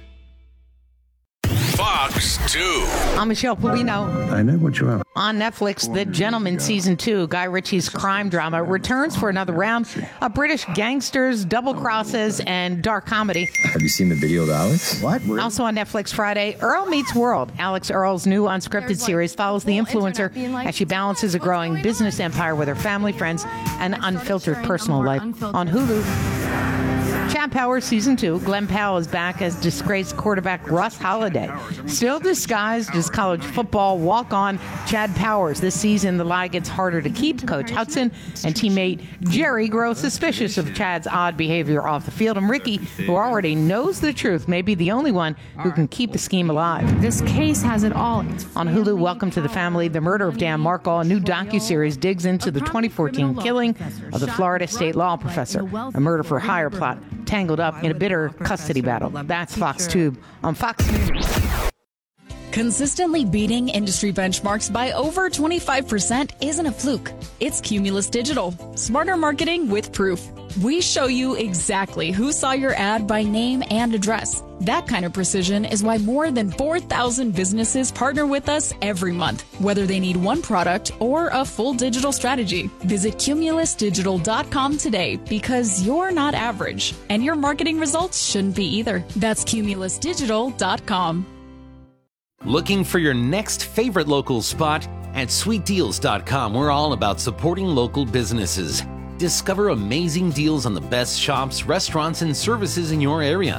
Fox 2. I'm Michelle Polino. I know what you are. On Netflix, The Gentleman Season 2, Guy Ritchie's crime drama, returns for another round of British gangsters, double crosses, and dark comedy. Have you seen the video of Alex? What? Also on Netflix Friday, Earl Meets World. Alex Earl's new unscripted series follows the influencer as she balances a growing business empire with her family, friends, and unfiltered personal life. On Hulu, Chad Powers Season 2, Glenn Powell is back as disgraced quarterback Russ Holiday. Still disguised as college football walk-on Chad Powers. This season, the lie gets harder to keep. Coach Hudson and teammate Jerry grow suspicious of Chad's odd behavior off the field. And Ricky, who already knows the truth, may be the only one who can keep the scheme alive. This case has it all. On Hulu, Welcome to the Family, The Murder of Dan Markle, a new docuseries digs into the 2014 killing of the Florida State law professor, a murder-for-hire plot tangled up in a bitter custody battle. That's Fox Tube on Fox News. Consistently beating industry benchmarks by over 25% isn't a fluke. It's Cumulus Digital. Smarter marketing with proof. We show you exactly who saw your ad by name and address. That kind of precision is why more than 4,000 businesses partner with us every month, whether they need one product or a full digital strategy. Visit cumulusdigital.com today because you're not average, and your marketing results shouldn't be either. That's cumulusdigital.com. Looking for your next favorite local spot? At sweetdeals.com, we're all about supporting local businesses. Discover amazing deals on the best shops, restaurants, and services in your area.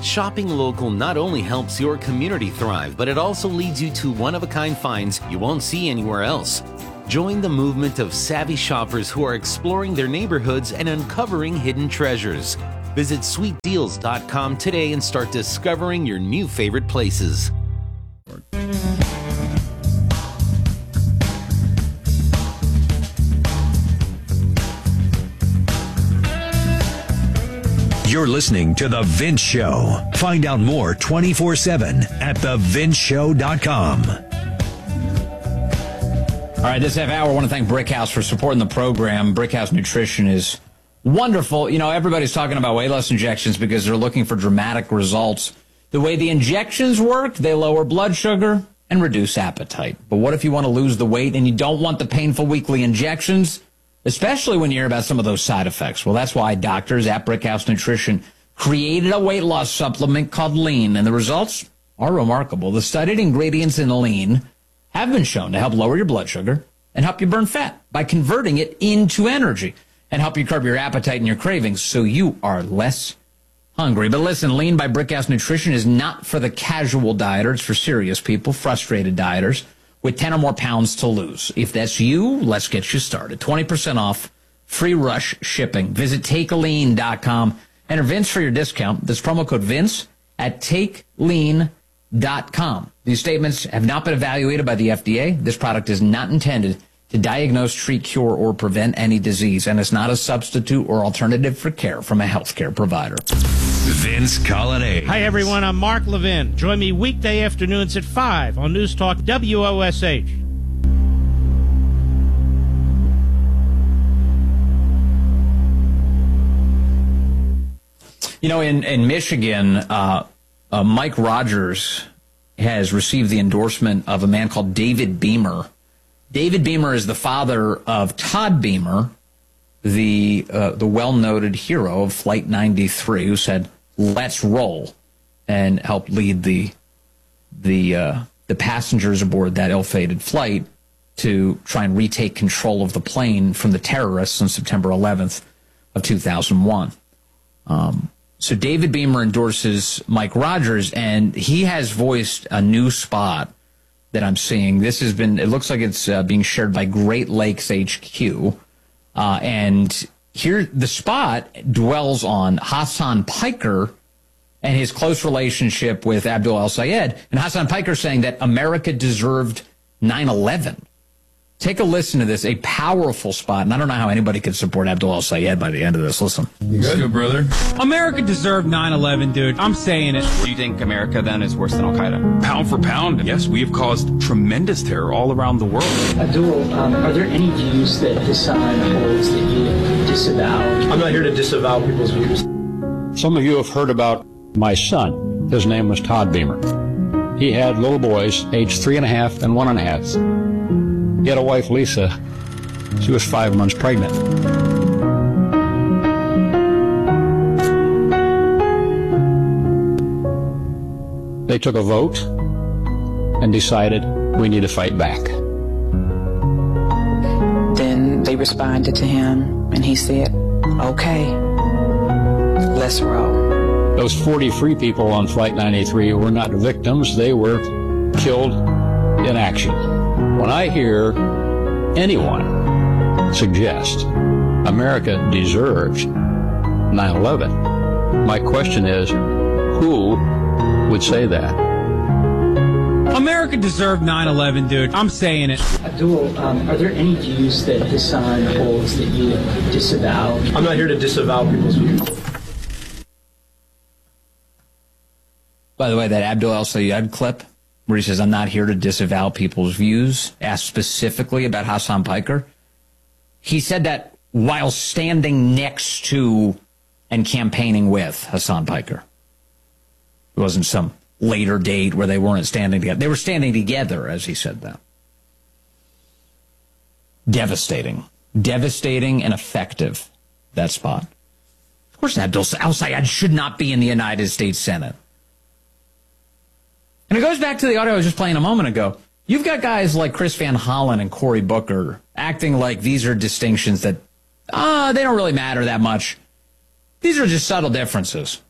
Shopping local not only helps your community thrive, but it also leads you to one-of-a-kind finds you won't see anywhere else. Join the movement of savvy shoppers who are exploring their neighborhoods and uncovering hidden treasures. Visit sweetdeals.com today and start discovering your new favorite places. You're listening to The Vince Show. Find out more 24/7 at thevinceshow.com. All right, this half hour, I want to thank Brickhouse for supporting the program. Brickhouse Nutrition is wonderful. You know, everybody's talking about weight loss injections because they're looking for dramatic results. The way the injections work, they lower blood sugar and reduce appetite. But what if you want to lose the weight and you don't want the painful weekly injections? Especially when you hear about some of those side effects. Well, that's why doctors at Brickhouse Nutrition created a weight loss supplement called Lean, and the results are remarkable. The studied ingredients in Lean have been shown to help lower your blood sugar and help you burn fat by converting it into energy and help you curb your appetite and your cravings so you are less hungry. But listen, Lean by Brickhouse Nutrition is not for the casual dieter. It's for serious people, frustrated dieters with 10 or more pounds to lose. If that's you, let's get you started. 20% off, free rush shipping. Visit TakeAlean.com. Enter Vince for your discount. That's promo code Vince at TakeAlean.com. These statements have not been evaluated by the FDA. This product is not intended to diagnose, treat, cure, or prevent any disease, and it's not a substitute or alternative for care from a healthcare provider. Vince Colonnade. Hi, everyone. I'm Mark Levin. Join me weekday afternoons at 5 on News Talk WOSH. You know, in Michigan, Mike Rogers has received the endorsement of a man called David Beamer. David Beamer is the father of Todd Beamer, the well-noted hero of Flight 93, who said, "Let's roll," and helped lead the passengers aboard that ill-fated flight to try and retake control of the plane from the terrorists on September 11th of 2001. So David Beamer endorses Mike Rogers, and he has voiced a new spot that I'm seeing. This has been, it looks like it's being shared by Great Lakes HQ. And here, the spot dwells on Hassan Piker and his close relationship with Abdul El-Sayed. And Hassan Piker saying that America deserved 9/11. Take a listen to this, a powerful spot. And I don't know how anybody could support Abdul El-Sayed by the end of this. Listen. Good, brother. America deserved 9/11, dude. I'm saying it. Do you think America then is worse than Al-Qaeda? Pound for pound, yes, we have caused tremendous terror all around the world. Abdul, are there any views that Hassan holds that you disavow? I'm not here to disavow people's views. Some of you have heard about my son. His name was Todd Beamer. He had little boys, aged 3.5 and 1.5. He had a wife, Lisa. She was 5 months pregnant. They took a vote and decided we need to fight back. Then they responded to him, and he said, "Okay, let's roll." Those 43 people on Flight 93 were not victims. They were killed in action. When I hear anyone suggest America deserves 9/11, my question is, who would say that? America deserved 9/11, dude. I'm saying it. Abdul, are there any views that Hassan holds that you disavow? I'm not here to disavow people's views. By the way, that Abdul El-Sayed clip where he says, "I'm not here to disavow people's views," asked specifically about Hassan Piker. He said that while standing next to and campaigning with Hassan Piker. It wasn't some later date where they weren't standing together. They were standing together as he said that. Devastating. Devastating and effective, that spot. Of course, Abdul El-Sayed should not be in the United States Senate. And it goes back to the audio I was just playing a moment ago. You've got guys like Chris Van Hollen and Cory Booker acting like these are distinctions that, they don't really matter that much. These are just subtle differences.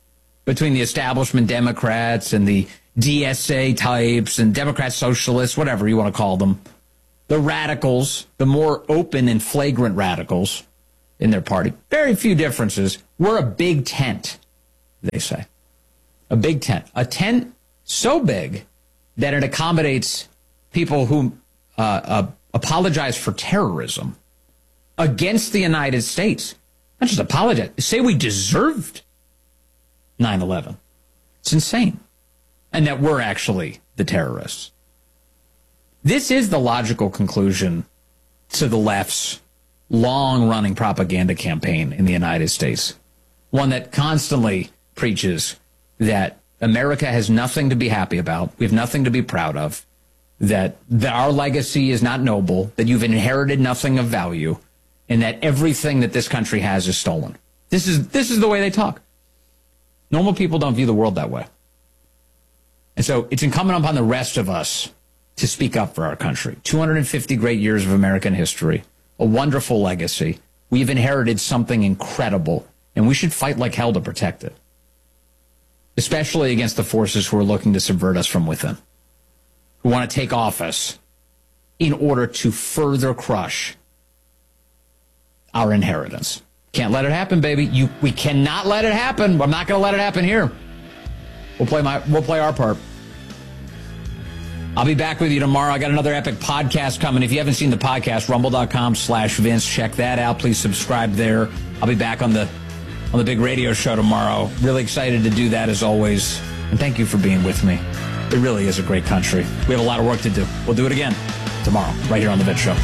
between the establishment Democrats and the DSA types and Democrat socialists, whatever you want to call them. The radicals, the more open and flagrant radicals in their party. Very few differences. We're a big tent, they say. A big tent. A tent so big that it accommodates people who apologize for terrorism against the United States. Not just apologize. Say we deserved 9/11. It's insane. And that we're actually the terrorists. This is the logical conclusion to the left's long-running propaganda campaign in the United States. One that constantly preaches that America has nothing to be happy about, we have nothing to be proud of, that our legacy is not noble, that you've inherited nothing of value, and that everything that this country has is stolen. This is the way they talk. Normal people don't view the world that way. And so it's incumbent upon the rest of us to speak up for our country. 250 great years of American history, a wonderful legacy. We've inherited something incredible, and we should fight like hell to protect it, especially against the forces who are looking to subvert us from within, who want to take office in order to further crush our inheritance. Can't let it happen, baby. We cannot let it happen. I'm not going to let it happen here. We'll play our part. I'll be back with you tomorrow. I got another epic podcast coming. If you haven't seen the podcast, rumble.com/Vince, check that out. Please subscribe there. I'll be back on the big radio show tomorrow. Really excited to do that as always. And thank you for being with me. It really is a great country. We have a lot of work to do. We'll do it again tomorrow, right here on The Vince Show.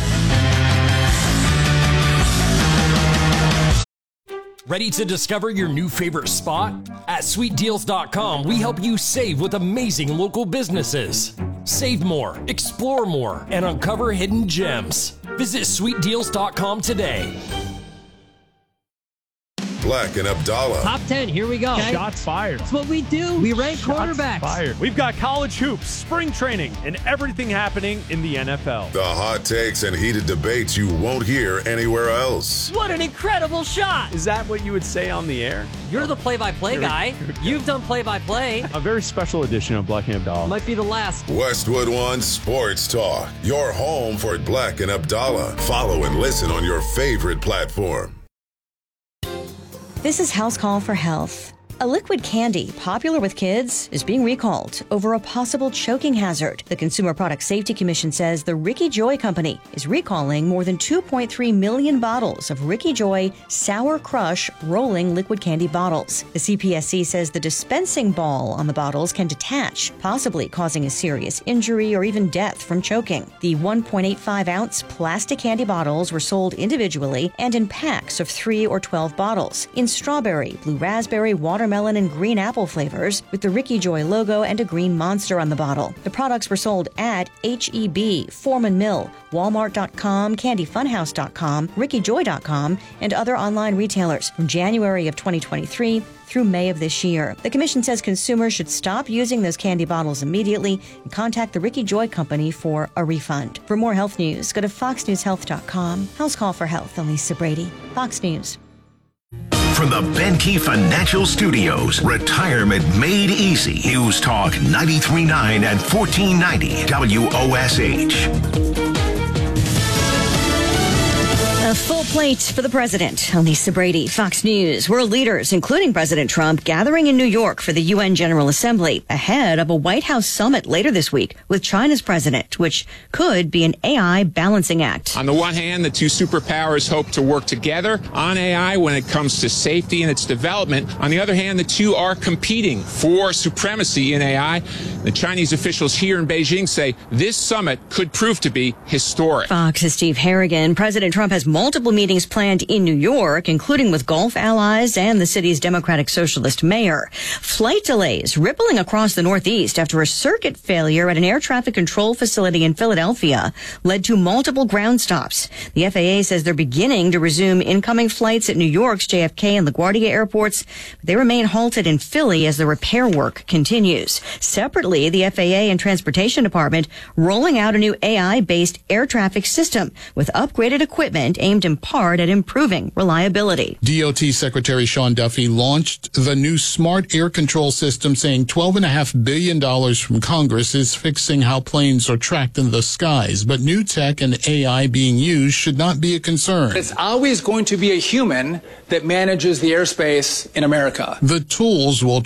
Ready to discover your new favorite spot? At SweetDeals.com, we help you save with amazing local businesses. Save more, explore more, and uncover hidden gems. Visit SweetDeals.com today. Black and Abdallah. Top 10, here we go. Okay. Shots fired. That's what we do. We rank quarterbacks. Fired. We've got college hoops, spring training, and everything happening in the NFL. The hot takes and heated debates you won't hear anywhere else. What an incredible shot. Is that what you would say on the air? You're the play-by-play guy. You've done play-by-play. A very special edition of Black and Abdallah. Might be the last. Westwood One Sports Talk. Your home for Black and Abdallah. Follow and listen on your favorite platform. This is House Call for Health. A liquid candy popular with kids is being recalled over a possible choking hazard. The Consumer Product Safety Commission says the Ricky Joy Company is recalling more than 2.3 million bottles of Ricky Joy Sour Crush rolling liquid candy bottles. The CPSC says the dispensing ball on the bottles can detach, possibly causing a serious injury or even death from choking. The 1.85-ounce plastic candy bottles were sold individually and in packs of 3 or 12 bottles in strawberry, blue raspberry, watermelon, and green apple flavors with the Ricky Joy logo and a green monster on the bottle. The products were sold at H-E-B, Foreman Mill, Walmart.com, CandyFunhouse.com, RickyJoy.com, and other online retailers from January of 2023 through May of this year. The commission says consumers should stop using those candy bottles immediately and contact the Ricky Joy Company for a refund. For more health news, go to FoxNewsHealth.com. House Call for Health, Elisa Brady, Fox News. From the Benke Financial Studios, retirement made easy. News Talk 93.9 and 1490 WOSH. A full plate for the president. Elisa Brady, Fox News. World leaders, including President Trump, gathering in New York for the UN General Assembly ahead of a White House summit later this week with China's president, which could be an AI balancing act. On the one hand, the two superpowers hope to work together on AI when it comes to safety and its development. On the other hand, the two are competing for supremacy in AI. The Chinese officials here in Beijing say this summit could prove to be historic. Fox's Steve Harrigan. President Trump has multiple meetings planned in New York, including with Gulf allies and the city's Democratic Socialist mayor. Flight delays rippling across the Northeast after a circuit failure at an air traffic control facility in Philadelphia led to multiple ground stops. The FAA says they're beginning to resume incoming flights at New York's JFK and LaGuardia airports, but they remain halted in Philly as the repair work continues. Separately, the FAA and Transportation Department rolling out a new AI-based air traffic system with upgraded equipment aimed aimed in part at improving reliability. DOT Secretary Sean Duffy launched the new smart air control system, saying $12.5 billion from Congress is fixing how planes are tracked in the skies. But new tech and AI being used should not be a concern. It's always going to be a human that manages the airspace in America. The tools will